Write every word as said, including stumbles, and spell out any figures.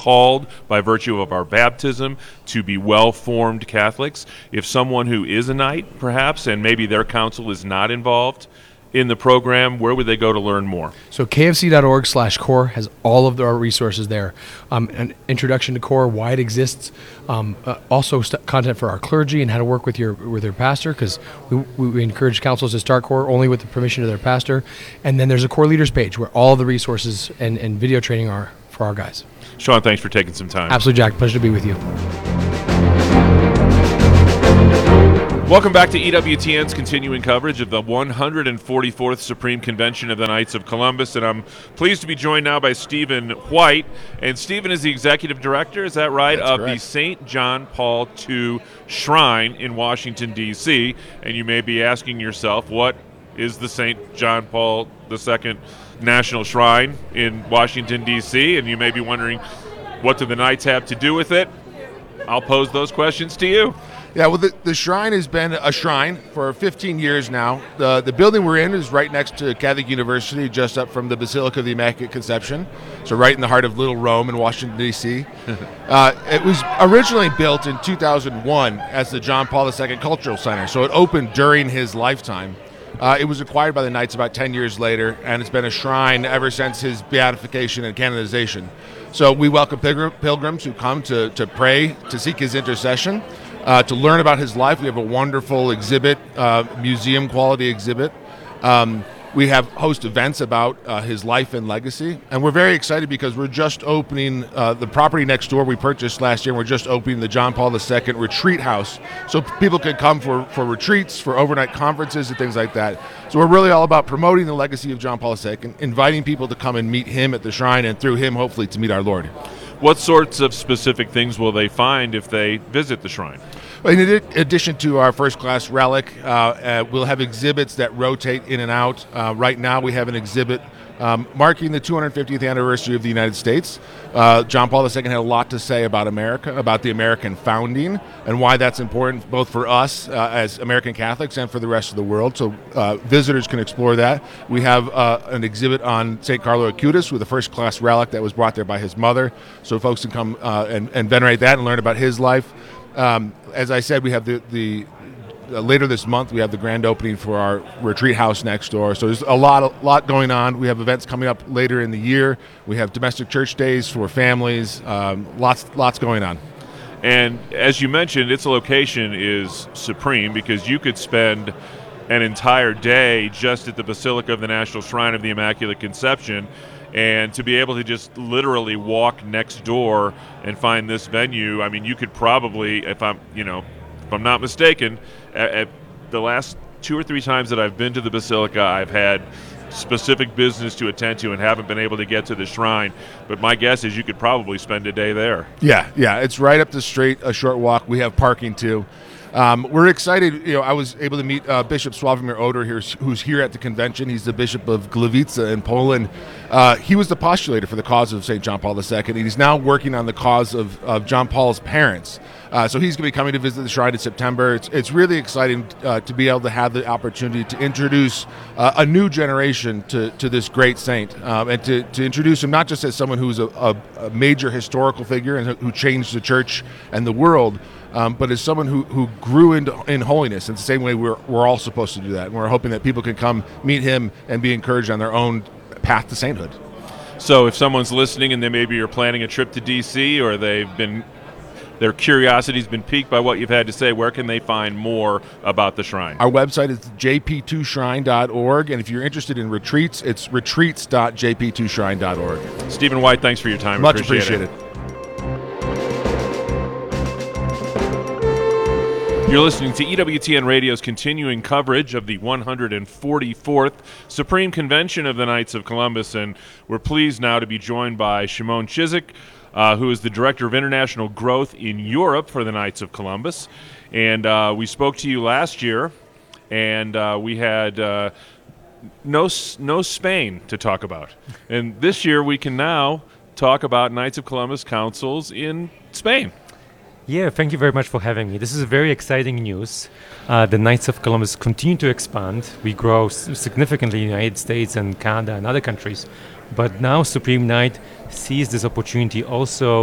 called by virtue of our baptism to be well-formed Catholics. If someone who is a Knight, perhaps, and maybe their council is not involved in the program, where would they go to learn more? So kfc.org slash core has all of our resources there. Um, an introduction to core, why it exists, um, uh, also st- content for our clergy and how to work with your with their pastor, because we, we encourage councils to start core only with the permission of their pastor. And then there's a core leaders page where all the resources and, and video training are for our guys. Sean, thanks for taking some time. Absolutely, Jack. Pleasure to be with you. Welcome back to E W T N's continuing coverage of the one hundred forty-fourth Supreme Convention of the Knights of Columbus, and I'm pleased to be joined now by Stephen White. And Stephen is the executive director, is that right, That's of correct. the Saint John Paul the Second Shrine in Washington, D C And you may be asking yourself, what is the Saint John Paul the Second National Shrine in Washington, D C? And you may be wondering, what do the Knights have to do with it? I'll pose those questions to you. Yeah, well, the, the shrine has been a shrine for fifteen years now. The the building we're in is right next to Catholic University, just up from the Basilica of the Immaculate Conception, so right in the heart of Little Rome in Washington, D C uh, it was originally built in two thousand one as the John Paul the Second Cultural Center, so it opened during his lifetime. Uh, it was acquired by the Knights about ten years later, and it's been a shrine ever since his beatification and canonization. So we welcome pilgrim, pilgrims who come to, to pray, to seek his intercession, uh, to learn about his life. We have a wonderful exhibit, uh, museum-quality exhibit. Um, we have host events about uh, his life and legacy. And we're very excited because we're just opening uh, the property next door we purchased last year. And we're just opening the John Paul the Second Retreat House. So people can come for, for retreats, for overnight conferences, and things like that. So we're really all about promoting the legacy of John Paul the Second, inviting people to come and meet him at the shrine, and through him, hopefully, to meet our Lord. What sorts of specific things will they find if they visit the shrine? In addition to our first-class relic, uh, uh, we'll have exhibits that rotate in and out. Uh, right now, we have an exhibit um, marking the two hundred fiftieth anniversary of the United States. Uh, John Paul the Second had a lot to say about America, about the American founding, and why that's important both for us uh, as American Catholics and for the rest of the world. So uh, visitors can explore that. We have uh, an exhibit on Saint Carlo Acutis with a first-class relic that was brought there by his mother, so folks can come uh, and, and venerate that and learn about his life. Um, as I said, we have the, the uh, later this month we have the grand opening for our retreat house next door. So there's a lot, a lot going on. We have events coming up later in the year. We have domestic church days for families. Um, lots, lots going on. And as you mentioned, its location is supreme because you could spend an entire day just at the Basilica of the National Shrine of the Immaculate Conception. And to be able to just literally walk next door and find this venue, I mean, you could probably, if I'm, you know, if I'm not mistaken, at, at the last two or three times that I've been to the Basilica, I've had specific business to attend to and haven't been able to get to the shrine. But my guess is you could probably spend a day there. Yeah, yeah, it's right up the street, a short walk. We have parking too. Um, we're excited. You know, I was able to meet uh, Bishop Sławomir Oder here, who's here at the convention. He's the Bishop of Gliwice in Poland. Uh, he was the postulator for the cause of Saint John Paul the Second, and he's now working on the cause of, of John Paul's parents. Uh, so he's going to be coming to visit the shrine in September. It's, it's really exciting uh, to be able to have the opportunity to introduce uh, a new generation to, to this great saint, um, and to, to introduce him not just as someone who's a, a, a major historical figure and who changed the church and the world, Um, but as someone who, who grew into, in holiness in the same way we're, we're all supposed to do that. And we're hoping that people can come meet him and be encouraged on their own path to sainthood. So if someone's listening and they maybe are planning a trip to D C or they've been, their curiosity's been piqued by what you've had to say, where can they find more about the shrine? Our website is j p two shrine dot org, and if you're interested in retreats, it's retreats dot j p two shrine dot org. Stephen White, thanks for your time. Much Appreciate appreciated. it. You're listening to E W T N Radio's continuing coverage of the one hundred forty-fourth Supreme Convention of the Knights of Columbus, and we're pleased now to be joined by Shimon Chizik, uh, who is the Director of International Growth in Europe for the Knights of Columbus. And uh, we spoke to you last year, and uh, we had uh, no, no Spain to talk about. And this year we can now talk about Knights of Columbus councils in Spain. Yeah, thank you very much for having me. This is very exciting news. Uh, the Knights of Columbus continue to expand. We grow s- significantly in the United States and Canada and other countries. But now Supreme Knight sees this opportunity also